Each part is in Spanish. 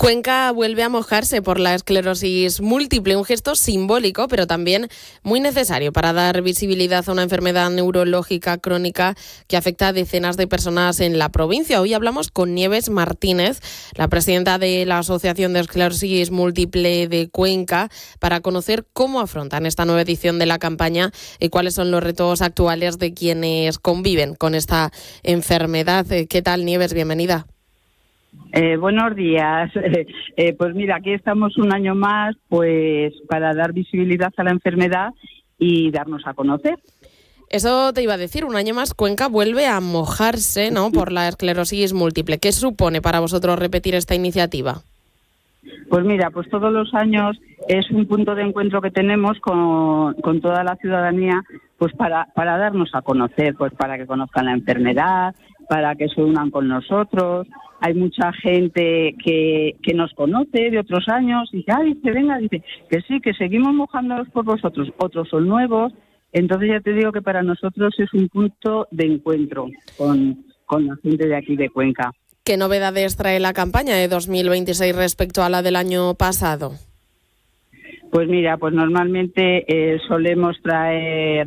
Cuenca vuelve a mojarse por la esclerosis múltiple, un gesto simbólico, pero también muy necesario para dar visibilidad a una enfermedad neurológica crónica que afecta a decenas de personas en la provincia. Hoy hablamos con Nieves Martínez, la presidenta de la Asociación de Esclerosis Múltiple de Cuenca, para conocer cómo afrontan esta nueva edición de la campaña y cuáles son los retos actuales de quienes conviven con esta enfermedad. ¿Qué tal, Nieves? Bienvenida. Buenos días. Pues mira, aquí estamos un año más pues para dar visibilidad a la enfermedad y darnos a conocer. Eso te iba a decir, un año más Cuenca vuelve a mojarse, ¿no?, por la esclerosis múltiple. ¿Qué supone para vosotros repetir esta iniciativa? Pues mira, pues todos los años es un punto de encuentro que tenemos con toda la ciudadanía, pues para darnos a conocer, pues para que conozcan la enfermedad, para que se unan con nosotros. Hay mucha gente que nos conoce de otros años y dice que sí, que seguimos mojándonos por vosotros. Otros son nuevos. Entonces ya te digo que para nosotros es un punto de encuentro con la gente de aquí de Cuenca. ¿Qué novedades trae la campaña de 2026 respecto a la del año pasado? Pues mira, pues normalmente solemos traer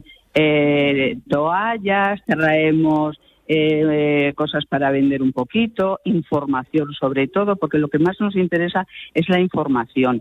toallas, traemos cosas para vender un poquito, información sobre todo, porque lo que más nos interesa es la información.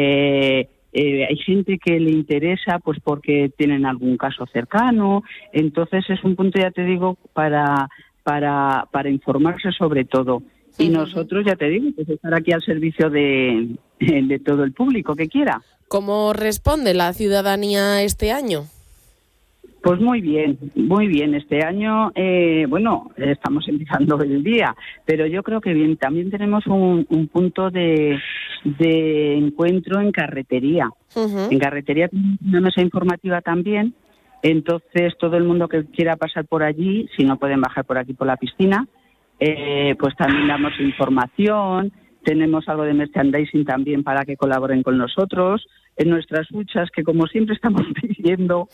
Hay gente que le interesa pues porque tienen algún caso cercano, entonces es un punto, ya te digo, para informarse sobre todo. Y nosotros, ya te digo, pues estar aquí al servicio de todo el público que quiera. ¿Cómo responde la ciudadanía este año? Pues muy bien, muy bien. Este año, estamos empezando el día, pero yo creo que bien. También tenemos un punto de encuentro en carretería. En carretería tenemos una mesa informativa también. Entonces, todo el mundo que quiera pasar por allí, si no pueden bajar por aquí por la piscina, pues también damos información. Tenemos algo de merchandising también para que colaboren con nosotros en nuestras luchas, que como siempre estamos pidiendo,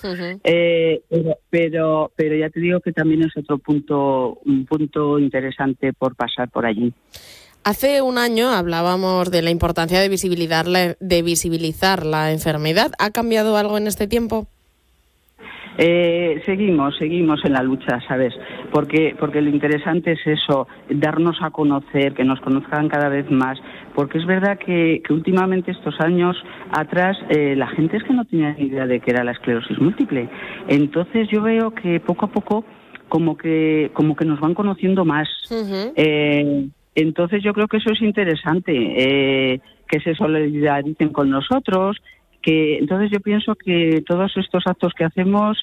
pero ya te digo que también es un punto interesante por pasar por allí. Hace un año hablábamos de la importancia de visibilizar la enfermedad. ¿Ha cambiado algo en este tiempo? Seguimos en la lucha, ¿sabes? Porque lo interesante es eso, darnos a conocer, que nos conozcan cada vez más, porque es verdad que últimamente, estos años atrás, la gente es que no tenía ni idea de qué era la esclerosis múltiple. Entonces yo veo que poco a poco como que nos van conociendo más. Entonces yo creo que eso es interesante, que se solidaricen con nosotros. Entonces yo pienso que todos estos actos que hacemos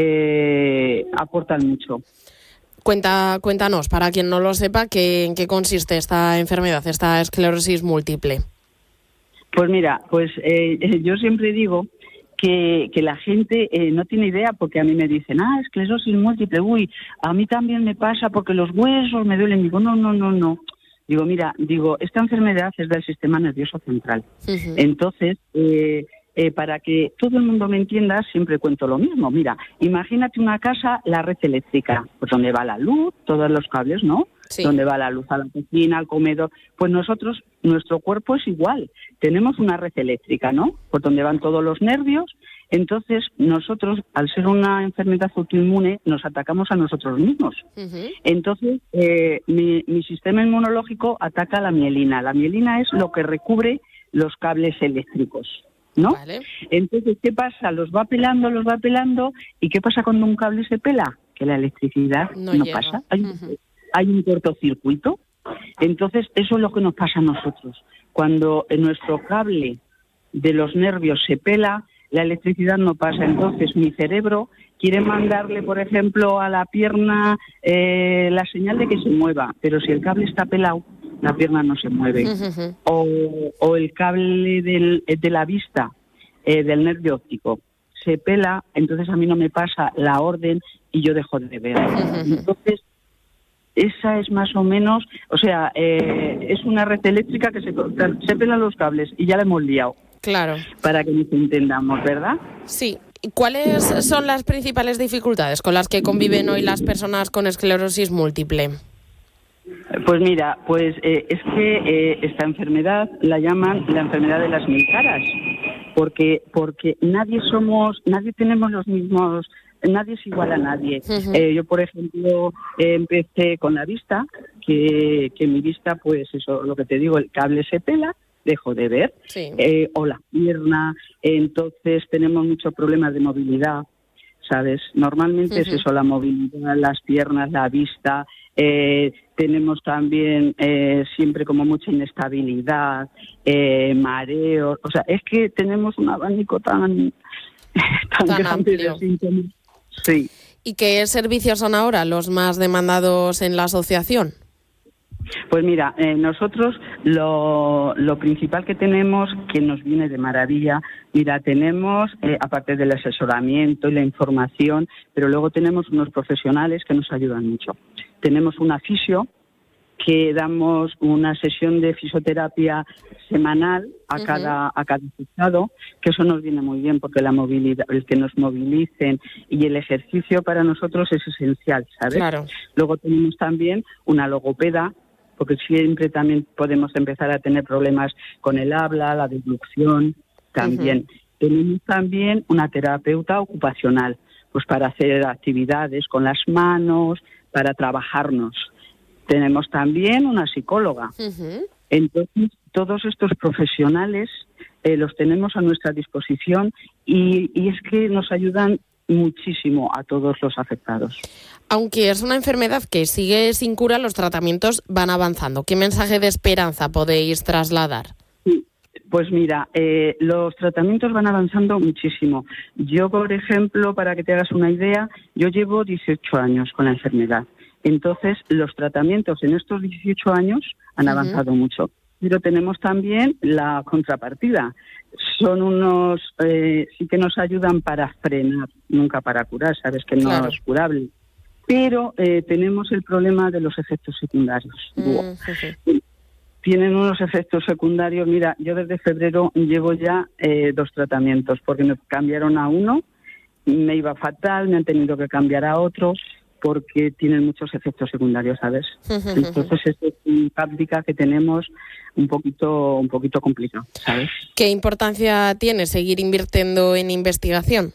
aportan mucho. Cuéntanos, para quien no lo sepa, en qué consiste esta enfermedad, esta esclerosis múltiple. Pues mira, yo siempre digo que la gente no tiene idea, porque a mí me dicen, esclerosis múltiple, a mí también me pasa porque los huesos me duelen. Digo, no. Digo, esta enfermedad es del sistema nervioso central. Entonces, para que todo el mundo me entienda, siempre cuento lo mismo. Mira, imagínate una casa, la red eléctrica, pues donde va la luz, todos los cables, ¿no? Sí. Donde va la luz a la cocina, al comedor. Pues nosotros, nuestro cuerpo es igual. Tenemos una red eléctrica, ¿no? Por donde van todos los nervios. Entonces, nosotros, al ser una enfermedad autoinmune, nos atacamos a nosotros mismos. Entonces, mi sistema inmunológico ataca a la mielina. La mielina es lo que recubre los cables eléctricos, ¿no? Vale. Entonces, ¿qué pasa? Los va pelando, ¿y qué pasa cuando un cable se pela? Que la electricidad no pasa. Hay un cortocircuito. Entonces, eso es lo que nos pasa a nosotros. Cuando nuestro cable de los nervios se pela, la electricidad no pasa. Entonces, mi cerebro quiere mandarle, por ejemplo, a la pierna la señal de que se mueva, pero si el cable está pelado, la pierna no se mueve. O el cable de la vista, del nervio óptico, se pela, entonces a mí no me pasa la orden y yo dejo de ver. Entonces, esa es más o menos, es una red eléctrica que se pelan los cables y ya la hemos liado. Claro. Para que nos entendamos, ¿verdad? Sí. ¿Cuáles son las principales dificultades con las que conviven hoy las personas con esclerosis múltiple? Pues mira, es que esta enfermedad la llaman la enfermedad de las mil caras, porque nadie tenemos los mismos, nadie es igual a nadie. Ujú. Yo, por ejemplo, empecé con la vista, que mi vista, pues eso, lo que te digo, el cable se pela, dejo de ver, Sí. o la pierna, entonces tenemos muchos problemas de movilidad. ¿Sabes? Normalmente es Ujú. eso, la movilidad, las piernas, la vista. Tenemos también siempre como mucha inestabilidad, mareos. O sea, es que tenemos un abanico tan Tan grande de amplio. síntomas. Sí. ¿Y qué servicios son ahora los más demandados en la asociación? Pues mira, nosotros lo principal que tenemos, que nos viene de maravilla, mira, tenemos, aparte del asesoramiento y la información, pero luego tenemos unos profesionales que nos ayudan mucho. Tenemos una fisio, que damos una sesión de fisioterapia semanal a Ujú. cada afectado, que eso nos viene muy bien porque la movilidad, el que nos movilicen y el ejercicio para nosotros es esencial, ¿sabes? Claro. Luego tenemos también una logopeda, porque siempre también podemos empezar a tener problemas con el habla, la deglución, Ujú. también. Tenemos también una terapeuta ocupacional, pues para hacer actividades con las manos, para trabajarnos. Tenemos también una psicóloga. Ujú. Entonces, todos estos profesionales los tenemos a nuestra disposición y es que nos ayudan muchísimo a todos los afectados. Aunque es una enfermedad que sigue sin cura, los tratamientos van avanzando. ¿Qué mensaje de esperanza podéis trasladar? Sí, pues mira, los tratamientos van avanzando muchísimo. Yo, por ejemplo, para que te hagas una idea, yo llevo 18 años con la enfermedad. Entonces, los tratamientos en estos 18 años han Ujú. avanzado mucho. Pero tenemos también la contrapartida. Son unos, sí que nos ayudan para frenar, nunca para curar, sabes que no Claro. es curable. Pero tenemos el problema de los efectos secundarios. Buah. Ujú. Tienen unos efectos secundarios. Mira, yo desde febrero llevo ya 2 tratamientos porque me cambiaron a uno, me iba fatal, me han tenido que cambiar a otro porque tienen muchos efectos secundarios, ¿sabes? Ujú. Entonces es una práctica que tenemos un poquito complicado, ¿sabes? ¿Qué importancia tiene seguir invirtiendo en investigación?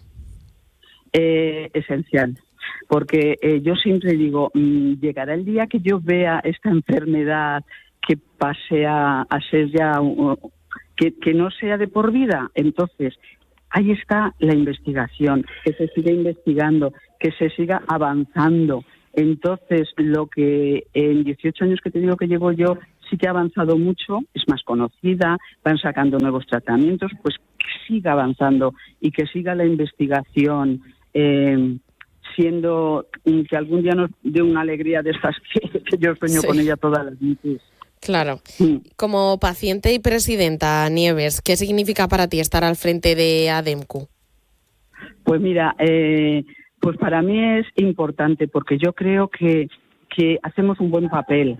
Esencial. Porque yo siempre digo, llegará el día que yo vea esta enfermedad que pase a ser ya, que no sea de por vida. Entonces, ahí está la investigación, que se siga investigando, que se siga avanzando. Entonces, lo que en 18 años que te digo que llevo yo, sí que ha avanzado mucho, es más conocida, van sacando nuevos tratamientos, pues que siga avanzando y que siga la investigación, siendo que algún día nos dé una alegría de estas que yo sueño Sí, con ella todas las noches. claro. Mm. Como paciente y presidenta, Nieves, ¿qué significa para ti estar al frente de ADEMCU? Pues mira, pues para mí es importante porque yo creo que hacemos un buen papel,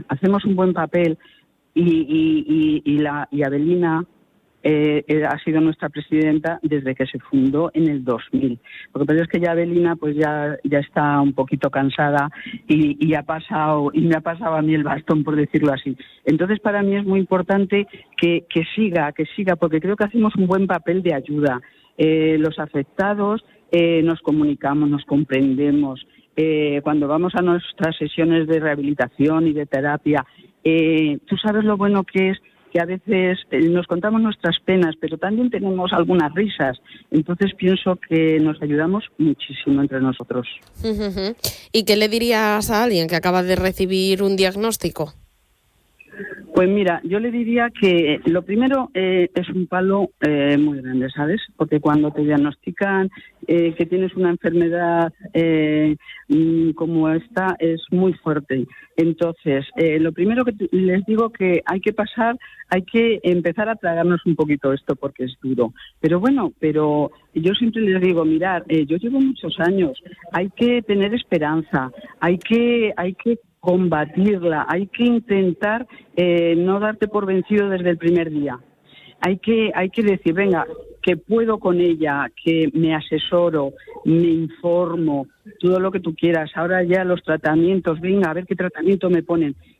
y Avelina ha sido nuestra presidenta desde que se fundó en el 2000. Lo que pasa es que ya Avelina pues ya está un poquito cansada y me ha pasado a mí el bastón, por decirlo así. Entonces para mí es muy importante que siga, porque creo que hacemos un buen papel de ayuda. Los afectados nos comunicamos, nos comprendemos. Cuando vamos a nuestras sesiones de rehabilitación y de terapia, tú sabes lo bueno que es que a veces nos contamos nuestras penas, pero también tenemos algunas risas. Entonces pienso que nos ayudamos muchísimo entre nosotros. Ujú. ¿Y qué le dirías a alguien que acaba de recibir un diagnóstico? Pues mira, yo le diría que lo primero es un palo muy grande, ¿sabes? Porque cuando te diagnostican que tienes una enfermedad como esta es muy fuerte. Entonces, lo primero que les digo que hay que empezar a tragarnos un poquito esto porque es duro. Pero bueno, yo siempre les digo, mirad, yo llevo muchos años, hay que tener esperanza, hay que combatirla, hay que intentar no darte por vencido desde el primer día. Hay que decir, venga, que puedo con ella, que me asesoro, me informo, todo lo que tú quieras. Ahora ya los tratamientos, venga, a ver qué tratamiento me ponen.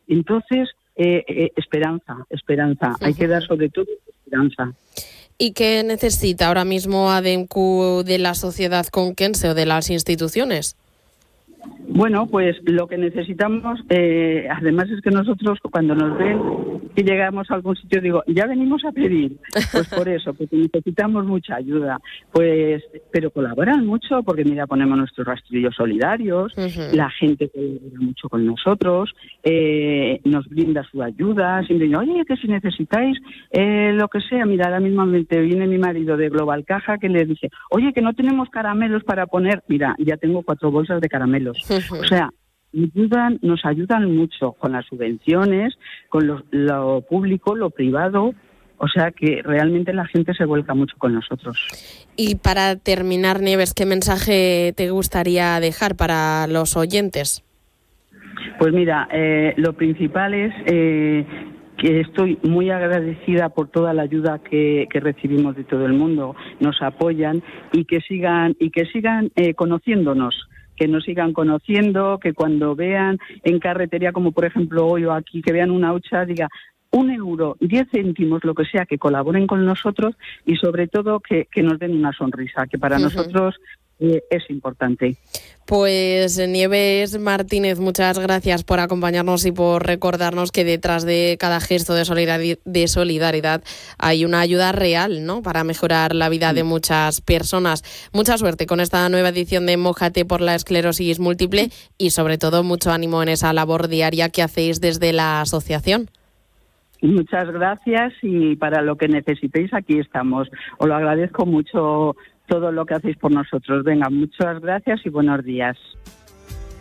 Entonces, esperanza. Hay que dar sobre todo esperanza. ¿Y qué necesita ahora mismo ADEMCU de la sociedad conquense o de las instituciones? Bueno, pues lo que necesitamos, además es que nosotros cuando nos ven que llegamos a algún sitio, digo, ya venimos a pedir, pues por eso, porque necesitamos mucha ayuda, pues, pero colaboran mucho, porque mira, ponemos nuestros rastrillos solidarios, la gente colabora mucho con nosotros, nos brinda su ayuda, siempre dicen, oye, que si necesitáis lo que sea, mira, ahora mismamente viene mi marido de Global Caja que le dice, oye, que no tenemos caramelos para poner, mira, ya tengo 4 bolsas de caramelos. O sea, nos ayudan mucho con las subvenciones, con lo público, lo privado, o sea que realmente la gente se vuelca mucho con nosotros. Y para terminar, Nieves, ¿qué mensaje te gustaría dejar para los oyentes? Pues mira, lo principal es que estoy muy agradecida por toda la ayuda que recibimos de todo el mundo, nos apoyan y que sigan conociéndonos. Que nos sigan conociendo, que cuando vean en carretería, como por ejemplo hoy o aquí, que vean una hucha, diga 1 euro, 10 céntimos, lo que sea, que colaboren con nosotros y sobre todo que nos den una sonrisa, que para nosotros es importante. Pues Nieves Martínez, muchas gracias por acompañarnos y por recordarnos que detrás de cada gesto de solidaridad hay una ayuda real, ¿no?, para mejorar la vida de muchas personas. Mucha suerte con esta nueva edición de Mójate por la esclerosis múltiple y sobre todo mucho ánimo en esa labor diaria que hacéis desde la asociación. Muchas gracias y para lo que necesitéis aquí estamos. Os lo agradezco mucho todo lo que hacéis por nosotros. Venga, muchas gracias y buenos días.